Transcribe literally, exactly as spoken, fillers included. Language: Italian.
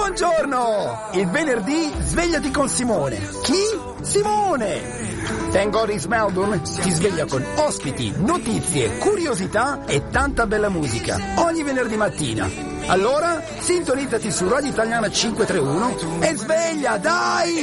Buongiorno! Il venerdì svegliati con Simone. Chi? Simone! Thank God It's Melbourne ti sveglia con ospiti, notizie, curiosità e tanta bella musica ogni venerdì mattina. Allora, sintonizzati su Radio Italiana cinquecentotrentuno e sveglia, dai!